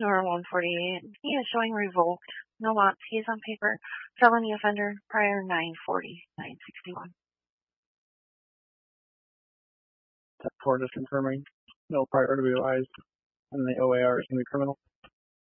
Nor 148. He is showing revoked. No lots. He is on paper. Felony offender prior 940, 961. That court is confirming no prior to be realized, and the OAR is going to be criminal.